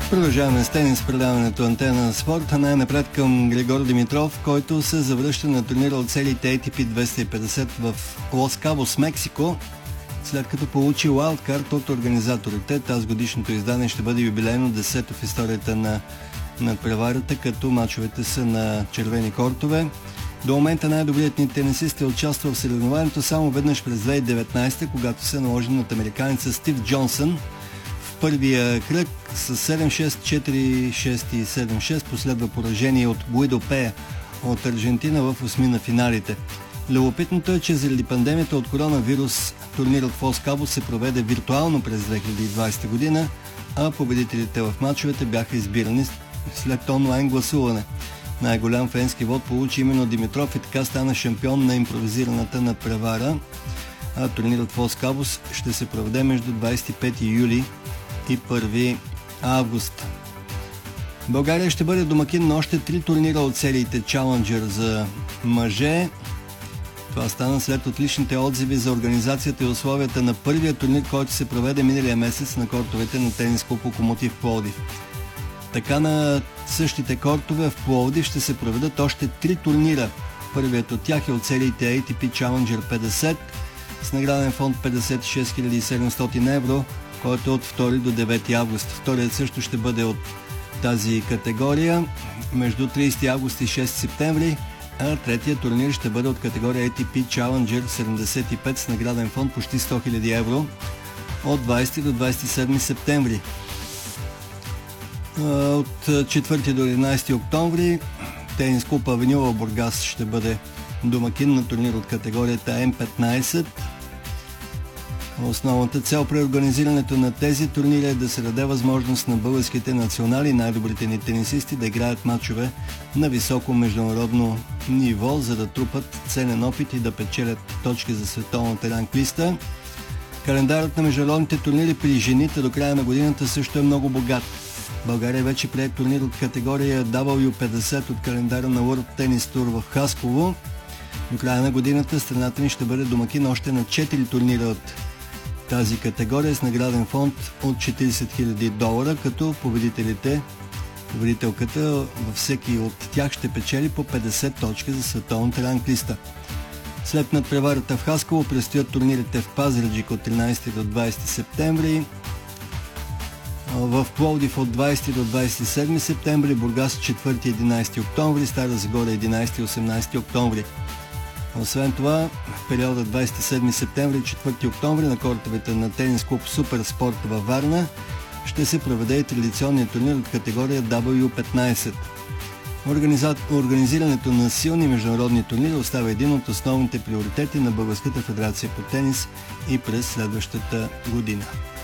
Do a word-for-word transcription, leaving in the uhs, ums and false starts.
Продължаваме с тенис, предаването Антена на спорта. Най-напред към Григор Димитров, който се завръща на турнира от сериите Ей Ти Пи двеста и петдесет в Лос Кабос, Мексико, след като получи уайлдкарт от организаторите. Тази годишното издание ще бъде юбилейно десето в историята на надпреварата, като мачовете са на червени кортове. До момента най-добрият ни тенисист е участвал в съревнованието само веднъж през две хиляди и деветнадесета, когато се наложи над американеца Стив Джонсън. В първия кръг с седем шест, четири шест и седем шест последва поражение от Гуидо Пея от Аржентина в осми на финалите. Любопитното е, че заради пандемията от коронавирус турнирът в Лос Кабос се проведе виртуално през две хиляди и двадесета година, а победителите в мачовете бяха избирани след онлайн гласуване. Най-голям фенски вод получи именно Димитров и така стана шампион на импровизираната надпревара. А турнирът в Лос Кабос ще се проведе между двадесет и пети юли и първи август. България ще бъде домакин на още три турнира от сериите Challenger за мъже. Това стана след отличните отзиви за организацията и условията на първия турнир, който се проведе миналия месец на кортовете на тенис клуб Локомотив Пловдив. Така на същите кортове в Пловдив ще се проведат още три турнира. Първият от тях е от сериите Ей Ти Пи Challenger петдесет с награден фонд петдесет и шест хиляди и седемстотин евро, който е от втори до девети август. Вторият също ще бъде от тази категория между тридесети август и шести септември, а третия турнир ще бъде от категория Ей Ти Пи Challenger седемдесет и пет с награден фонд почти сто хиляди евро от двадесети до двадесет и седми септември. От четвърти до единадесети октомври тенис клуб Авеню в Бургас ще бъде домакин на турнир от категорията Ем петнадесет. Основната цел при организирането на тези турнири е да се даде възможност на българските национали, най-добрите ни тенисисти, да играят мачове на високо международно ниво, за да трупат ценен опит и да печелят точки за световната ранглиста. Календарът на международните турнири при жените до края на годината също е много богат. България вече прие турнир от категория Дабъл Ю петдесет от календара на World Tennis Tour в Хасково. До края на годината страната ни ще бъде домакин още на четири турнира от тази категория с награден фонд от четиридесет хиляди долара, като победителите, победителката във всеки от тях ще печели по петдесет точки за световната ранглиста. След надпреварата в Хасково предстоят турнирите в Пазарджик от тринадесети до двадесети септември, в Пловдив от двадесети до двадесет и седми септември, Бургас четвърти и единадесети октомври, Стара Загора единадесети и осемнадесети октомври. Освен това, в периода двадесет и седми септември и четвърти октомври на кортовете на тенис клуб Супер Спорт във Варна ще се проведе и традиционният турнир от категория Дабъл Ю петнадесет. Организа... Организирането на силни международни турнири остава един от основните приоритети на Българската федерация по тенис и през следващата година.